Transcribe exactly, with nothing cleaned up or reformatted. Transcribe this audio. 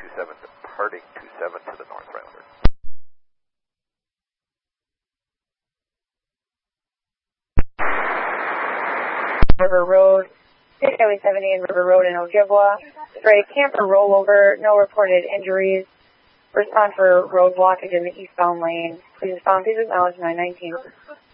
two seven departing two seven to the north, Islander. River Road, Highway seventy and River Road in Ojibwa. Straight camper rollover, no reported injuries. Respond for road blockage in the eastbound lane. Please respond, please acknowledge nine nineteen.